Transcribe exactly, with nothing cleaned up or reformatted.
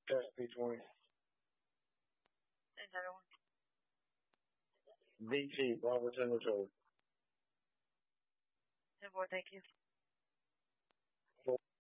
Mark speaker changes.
Speaker 1: S P twenty.
Speaker 2: Thanks, everyone.
Speaker 1: D T, Robertson Road.
Speaker 2: ten four, thank you.